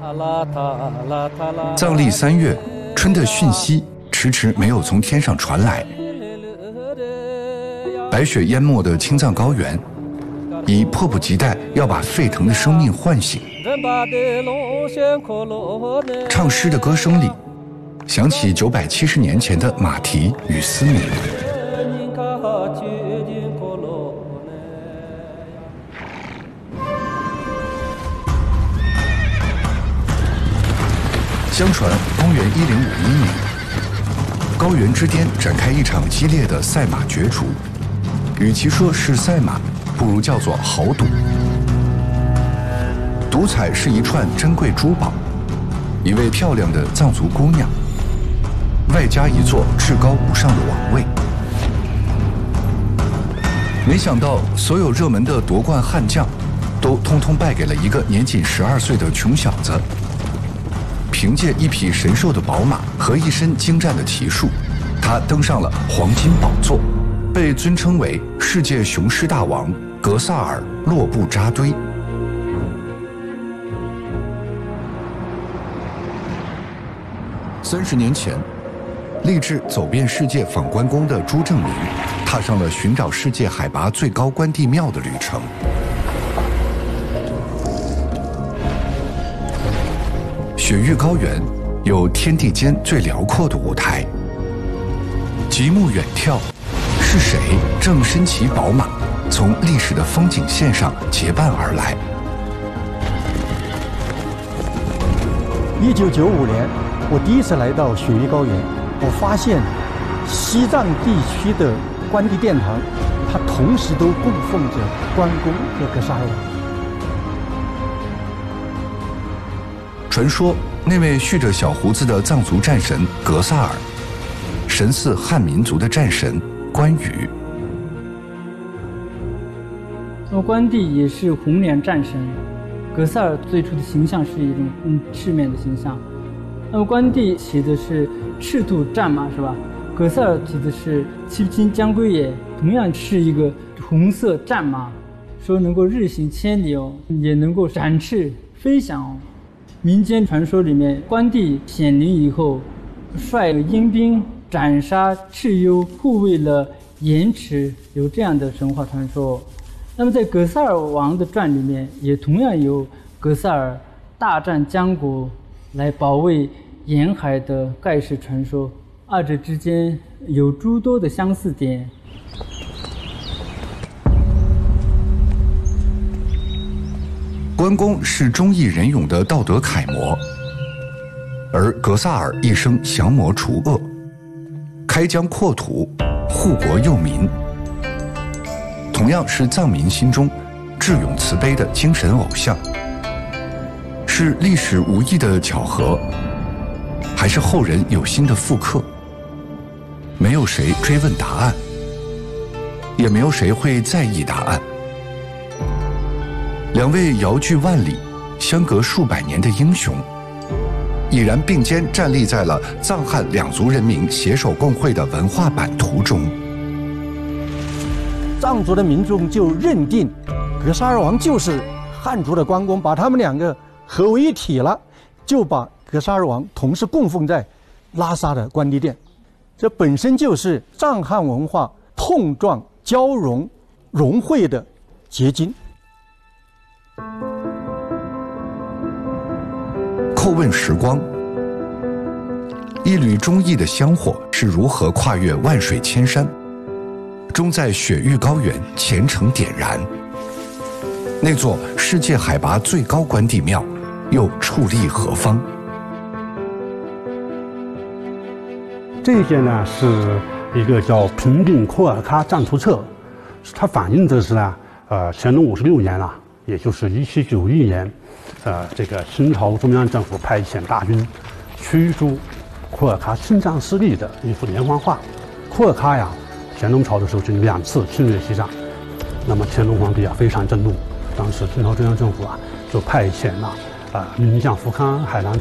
藏历3月，春的讯息迟迟没有从天上传来。白雪淹没的青藏高原，已迫不及待要把沸腾的生命唤醒。唱诗的歌声里，响起970年前的马蹄与嘶鸣。相传，公元1051年，高原之巅展开一场激烈的赛马角逐。与其说是赛马，不如叫做豪赌。赌彩是一串珍贵珠宝，一位漂亮的藏族姑娘，外加一座至高无上的王位。没想到，所有热门的夺冠悍将，都通通败给了一个年仅12岁的穷小子。凭借一匹神兽的宝马和一身精湛的骑术，他登上了黄金宝座，被尊称为世界雄狮大王格萨尔洛布扎堆。30年前，立志走遍世界访关公的朱正明，踏上了寻找世界海拔最高关帝庙的旅程。雪域高原有天地间最辽阔的舞台。极目远眺，是谁正身骑宝马，从历史的风景线上结伴而来 ？1995年，我第一次来到雪域高原，我发现西藏地区的关帝殿堂，它同时都供奉着关公和格萨尔王。 传说那位蓄着小胡子的藏族战神格萨尔，神似汉民族的战神关羽。 关帝也是红脸战神，格萨尔最初的形象是一种赤面的形象。那么关帝骑的是赤兔战马，是吧？格萨尔骑的是七星将归也，同样是一个红色战马，说能够日行千里哦，也能够展翅飞翔哦。民间传说里面，关帝显灵以后，率鹰兵斩杀蚩尤，护卫了盐池，有这样的神话传说。那么在格萨尔王的传里面，也同样有格萨尔大战江国来保卫沿海的盖世传说，二者之间有诸多的相似点。 关公是忠义仁勇的道德楷模，而格萨尔一生降魔除恶，开疆扩土，护国佑民，同样是藏民心中智勇慈悲的精神偶像。是历史无意的巧合，还是后人有心的复刻？没有谁追问答案，也没有谁会在意答案。两位遥距万里、相隔数百年的英雄，已然并肩站立在了藏汉两族人民携手共绘的文化版图中。 藏族的民众就认定格萨尔王就是汉族的关公，把他们两个合为一体了，就把格萨尔王同时供奉在拉萨的关帝殿。这本身就是藏汉文化碰撞、交融、融汇的结晶。 叩问时光，一缕忠义的香火是如何跨越万水千山，终在雪域高原虔诚点燃？那座世界海拔最高关帝庙又矗立何方？ 这些呢是一个叫《平定库尔喀战图册》，它反映的是呢，乾隆56年啊，也就是1791年，这个清朝中央政府派遣大军驱逐库尔喀新疆势力的一幅连环画。库尔喀呀，乾隆朝的时候就2次侵略西藏，那么乾隆皇帝啊非常震怒，当时清朝中央政府啊就派遣了名将福康、海南